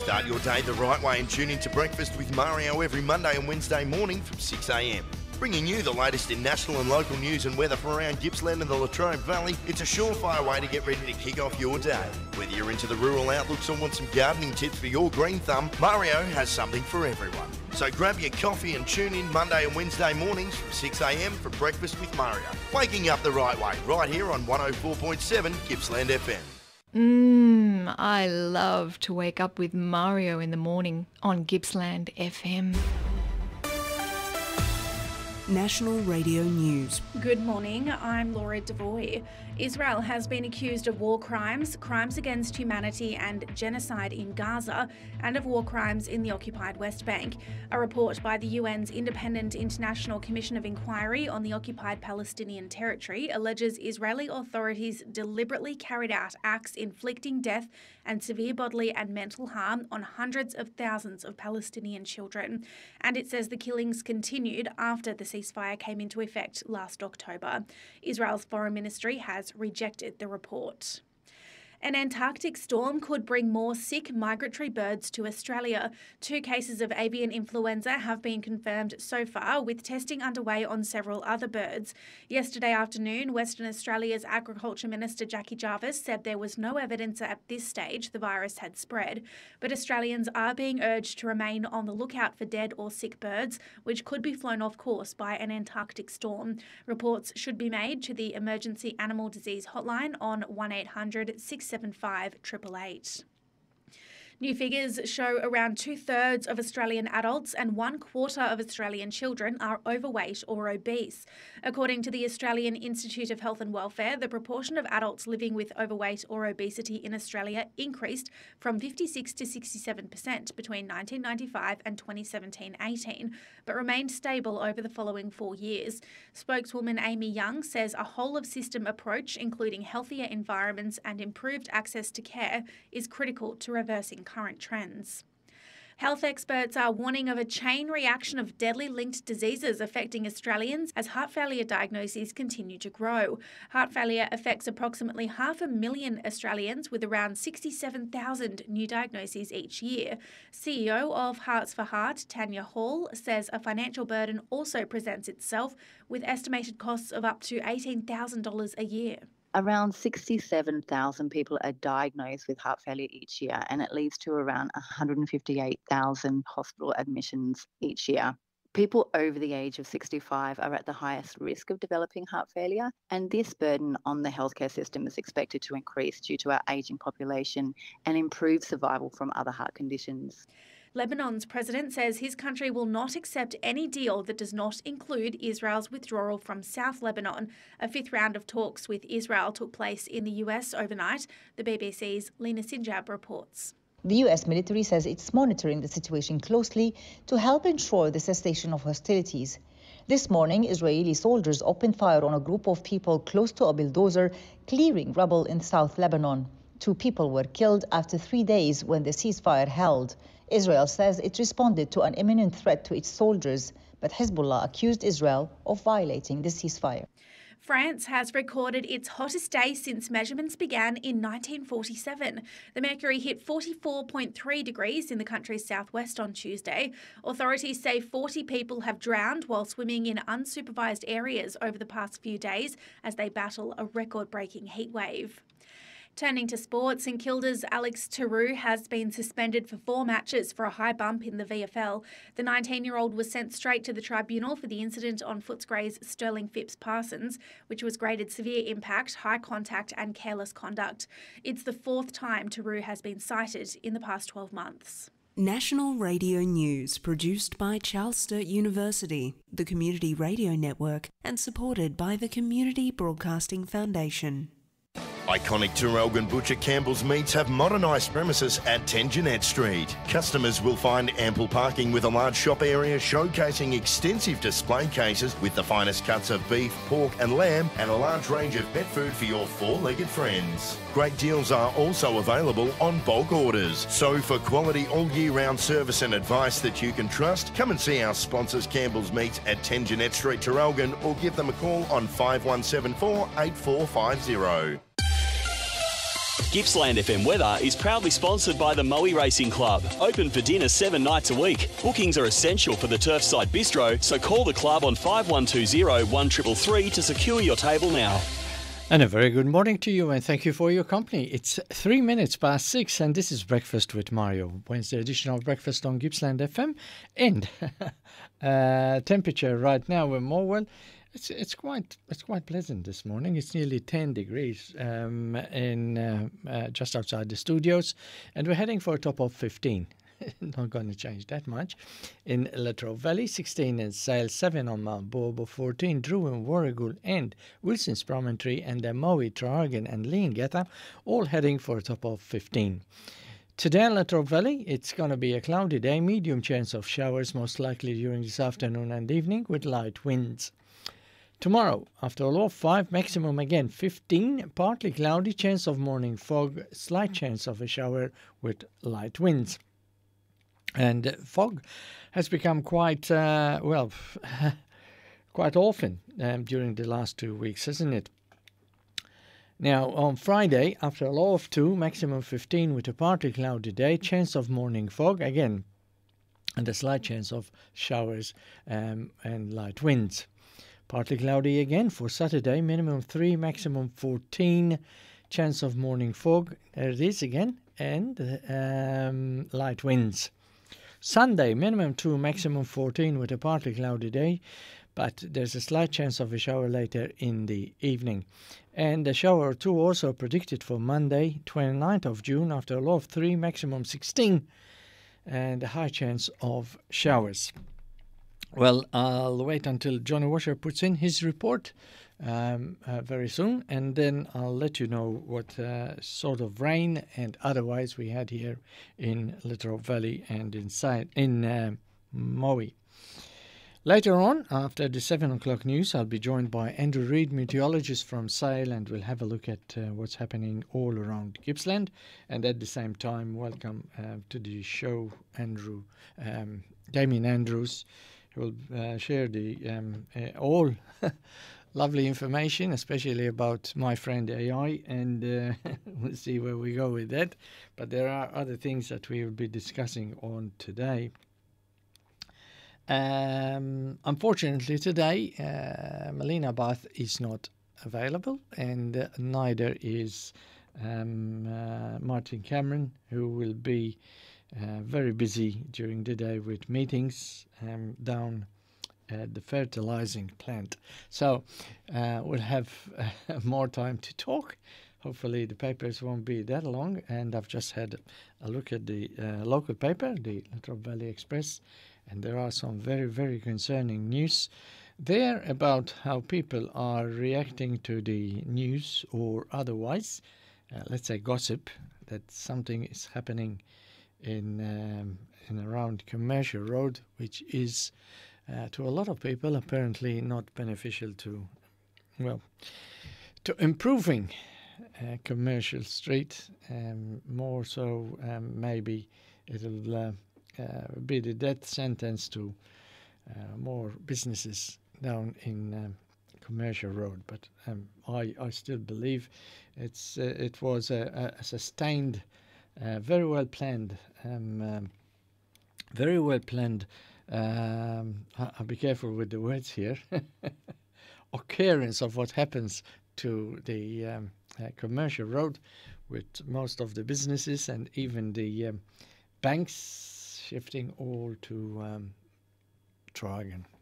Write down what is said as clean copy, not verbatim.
Start your day the right way and tune in to Breakfast with Mario every Monday and Wednesday morning from 6am. Bringing you the latest in national and local news and weather from around Gippsland and the Latrobe Valley, it's a surefire way to get ready to kick off your day. Whether you're into the rural outlooks or want some gardening tips for your green thumb, Mario has something for everyone. So grab your coffee and tune in Monday and Wednesday mornings from 6am for Breakfast with Mario. Waking up the right way, right here on 104.7 Gippsland FM. I love to wake up with Mario in the morning on Gippsland FM. National Radio News. Good morning, I'm Laura Devoy. Israel has been accused of war crimes, crimes against humanity and genocide in Gaza, and of war crimes in the occupied West Bank. A report by the UN's Independent International Commission of Inquiry on the occupied Palestinian territory alleges Israeli authorities deliberately carried out acts inflicting death and severe bodily and mental harm on hundreds of thousands of Palestinian children. And it says the killings continued after the ceasefire came into effect last October. Israel's foreign ministry has rejected the report. An Antarctic storm could bring more sick migratory birds to Australia. 2 cases of avian influenza have been confirmed so far, with testing underway on several other birds. Yesterday afternoon, Western Australia's Agriculture Minister Jackie Jarvis said there was no evidence at this stage the virus had spread, but Australians are being urged to remain on the lookout for dead or sick birds, which could be flown off course by an Antarctic storm. Reports should be made to the Emergency Animal Disease Hotline on 1800 675 888. New figures show around 2/3 of Australian adults and 1/4 of Australian children are overweight or obese. According to the Australian Institute of Health and Welfare, the proportion of adults living with overweight or obesity in Australia increased from 56 to 67% between 1995 and 2017-18, but remained stable over the following 4 years. Spokeswoman Amy Young says a whole-of-system approach, including healthier environments and improved access to care, is critical to reversing current trends. Health experts are warning of a chain reaction of deadly linked diseases affecting Australians as heart failure diagnoses continue to grow. Heart failure affects approximately 500,000 Australians, with around 67,000 new diagnoses each year. CEO of Hearts for Heart, Tanya Hall, says a financial burden also presents itself, with estimated costs of up to $18,000 a year. Around 67,000 people are diagnosed with heart failure each year, and it leads to around 158,000 hospital admissions each year. People over the age of 65 are at the highest risk of developing heart failure, and this burden on the healthcare system is expected to increase due to our ageing population and improved survival from other heart conditions. Lebanon's president says his country will not accept any deal that does not include Israel's withdrawal from South Lebanon. A 5th round of talks with Israel took place in the US overnight. The BBC's Lena Sinjab reports. The US military says it's monitoring the situation closely to help ensure the cessation of hostilities. This morning, Israeli soldiers opened fire on a group of people close to a bulldozer clearing rubble in South Lebanon. 2 people were killed after 3 days when the ceasefire held. Israel says it responded to an imminent threat to its soldiers, but Hezbollah accused Israel of violating the ceasefire. France has recorded its hottest day since measurements began in 1947. The mercury hit 44.3 degrees in the country's southwest on Tuesday. Authorities say 40 people have drowned while swimming in unsupervised areas over the past few days as they battle a record-breaking heatwave. Turning to sport, St Kilda's Alex Tarou has been suspended for 4 matches for a high bump in the VFL. The 19-year-old was sent straight to the tribunal for the incident on Footscray's Sterling Phipps Parsons, which was graded severe impact, high contact and careless conduct. It's the 4th time Tarou has been cited in the past 12 months. National Radio News, produced by Charles Sturt University, the Community Radio Network, and supported by the Community Broadcasting Foundation. Iconic Traralgon Butcher Campbell's Meats have modernised premises at 10 Jeanette Street. Customers will find ample parking with a large shop area showcasing extensive display cases with the finest cuts of beef, pork and lamb and a large range of pet food for your 4-legged friends. Great deals are also available on bulk orders. So for quality all year round service and advice that you can trust, come and see our sponsors Campbell's Meats at 10 Jeanette Street, Traralgon, or give them a call on 5174 8450. Gippsland FM weather is proudly sponsored by the Moe Racing Club. Open for dinner 7 nights a week. Bookings are essential for the Turfside Bistro, so call the club on 5120 1333 to secure your table now. And a very good morning to you, and thank you for your company. It's 3 minutes past 6, and this is Breakfast with Mario, Wednesday edition of Breakfast on Gippsland FM. And temperature right now in Morwell, it's quite pleasant this morning. It's nearly 10 degrees in just outside the studios, and we're heading for a top of 15. Not going to change that much. In Latrobe Valley, 16 in Sale, 7 on Mount Bobo, 14 Drew and Warragul and Wilson's Promontory, and then Moe, Trahagan and Leongatha, all heading for a top of 15. Today in Latrobe Valley, it's going to be a cloudy day, medium chance of showers, most likely during this afternoon and evening, with light winds. Tomorrow, after a low of 5, maximum again 15, partly cloudy, chance of morning fog, slight chance of a shower with light winds. And fog has become quite, quite often during the last 2 weeks, hasn't it? Now, on Friday, after a low of 2, maximum 15 with a partly cloudy day, chance of morning fog again, and a slight chance of showers and light winds. Partly cloudy again for Saturday, minimum 3, maximum 14, chance of morning fog, there it is again, and light winds. Sunday, minimum 2, maximum 14 with a partly cloudy day, but there's a slight chance of a shower later in the evening. And a shower or two also predicted for Monday, 29th of June, after a low of 3, maximum 16, and a high chance of showers. Well, I'll wait until Johnny Washer puts in his report very soon, and then I'll let you know what sort of rain and otherwise we had here in Latrobe Valley and in Moe. Later on, after the 7 o'clock news, I'll be joined by Andrew Reid, meteorologist from Sale, and we'll have a look at what's happening all around Gippsland. And at the same time, welcome to the show, Andrew, Damien Andrews, who will share the all lovely information, especially about my friend AI, and we'll see where we go with that. But there are other things that we will be discussing on today. Unfortunately today, Melina Bath is not available, and neither is Martin Cameron, who will be very busy during the day with meetings down at the fertilizing plant. So we'll have more time to talk. Hopefully the papers won't be that long, and I've just had a look at the local paper, the Latrobe Valley Express, and there are some very, very concerning news there about how people are reacting to the news or otherwise, let's say gossip, that something is happening in around Commercial Road, which is to a lot of people apparently not beneficial to improving Commercial Street. More so, maybe it'll be the death sentence to more businesses down in Commercial Road. But I still believe it was a sustained, very well planned, I'll be careful with the words here, occurrence of what happens to the Commercial Road, with most of the businesses and even the banks shifting all to Trahagan.